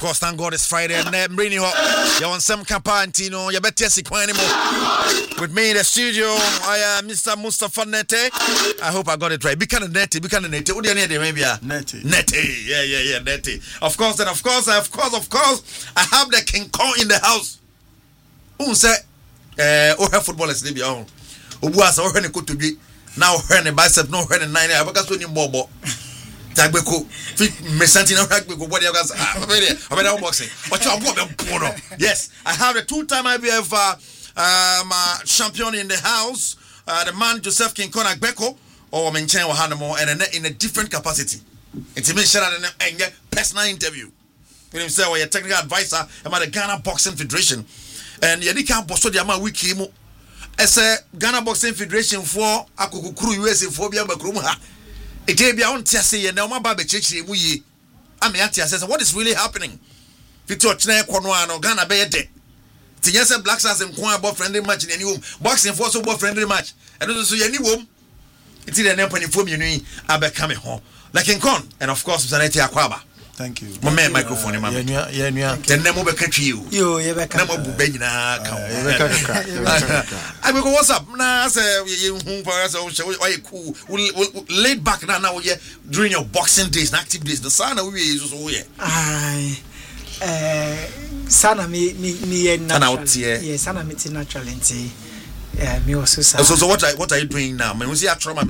course, thank God it's Friday and bringing you up. You want some Capantino, you better see anymore. With me in the studio, I am Mr. Mustafa Nete. I hope I got it right. Be kind of Nete. What do you need, maybe? Nete. Yeah, Nete. Of course, I have the King Kong in the house. Who say, have footballers, maybe. Who was already good to be now, her bicep, no her 9. I got to Bobo. Tagbeko, Messanti, no Tagbeko, what you guys are boxing. But you're yes, I have a 2-time IBF champion in the house, the man Joseph King Kong Agbeko, or Menchen Wahanamo, and in a different capacity. It's a mission and a personal interview. When you say, well, you're technical advisor about the Ghana Boxing Federation, and you can't post the Yama Wiki. As a Ghana Boxing Federation for Akukuru USA for Biabakruma. It may be on Tiasi and Nama Babe Chichi. I mean, says, what is really happening? Victor Chene Konwano, Ghana Bay Day. Tiasa Black Stars and Kwan about friendly match in any room. Boxing for so friendly match. And also, any room. It's in an open inform you need. I be coming home. Like in Con, and of course, Zaneti Aquaba. Thank you. My man, microphone, man. Then never be country you. You never come. I will go, what's up? Nah, say you cool. Laid back now, yeah, during your boxing days, active days. The son of we is also here. Sana me natural. Yes, sana me natural. Me also. So what are you doing now? Man, we see a trauma.